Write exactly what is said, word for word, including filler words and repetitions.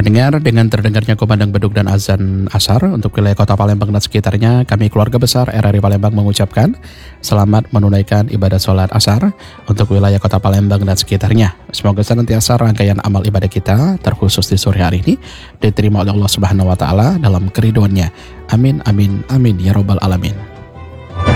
Pendengar, dengan terdengarnya kumandang beduk dan azan asar untuk wilayah kota Palembang dan sekitarnya, kami keluarga besar R R I Palembang mengucapkan selamat menunaikan ibadah sholat asar untuk wilayah kota Palembang dan sekitarnya. Semoga senantiasa rangkaian amal ibadah kita, terkhusus di sore hari ini, diterima oleh Allah Subhanahu Wa Taala dalam keriduannya. Amin, amin, amin ya robbal alamin.